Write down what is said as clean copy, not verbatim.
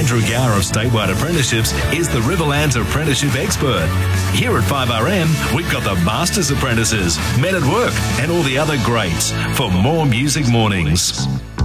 Andrew Gower of Statewide Apprenticeships is the Riverlands apprenticeship expert. Here at 5RM, we've got the Masters Apprentices, Men at Work, and all the other greats for more Music Mornings.